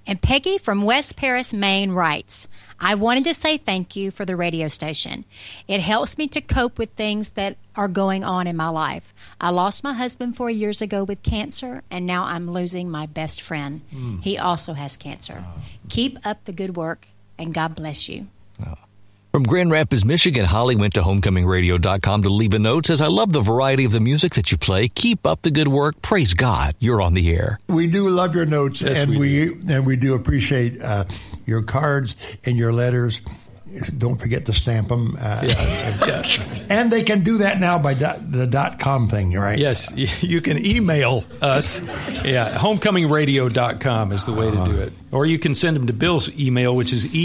And Peggy from West Paris, Maine writes, I wanted to say thank you for the radio station. It helps me to cope with things that are going on in my life. I lost my husband 4 years ago with cancer, and now I'm losing my best friend. He also has cancer. Keep up the good work, and God bless you. From Grand Rapids, Michigan, Holly went to homecomingradio.com to leave a note. Says, I love the variety of the music that you play. Keep up the good work. Praise God. You're on the air. We do love your notes, yes, and we do appreciate your cards and your letters. Don't forget to stamp them. And they can do that now by the .com thing, right? Yes, you can email us. Homecomingradio.com is the way to do it. Or you can send them to Bill's email, which is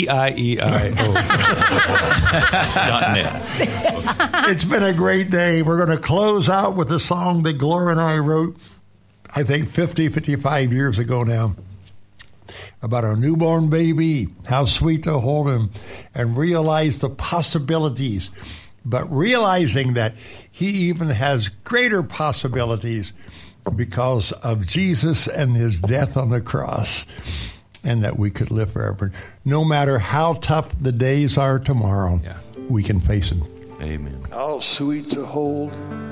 EIEIO.net. It's been a great day. We're going to close out with a song that Gloria and I wrote, I think 55 years ago now, about our newborn baby, how sweet to hold him and realize the possibilities, but realizing that he even has greater possibilities because of Jesus and his death on the cross, and that we could live forever. No matter how tough the days are tomorrow, we can face them. Amen. How sweet to hold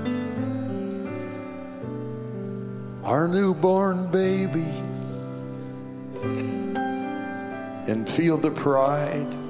our newborn baby and feel the pride